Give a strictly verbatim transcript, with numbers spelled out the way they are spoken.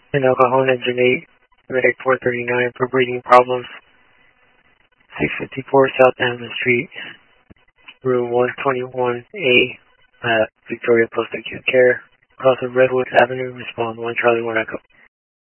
In El Cajon, Engine eight, Medic four thirty-nine for breathing problems. six fifty-four South Amman Street, room one twenty-one A at Victoria Post Acute Care. Across of Redwood Avenue, respond one Charlie one Echo.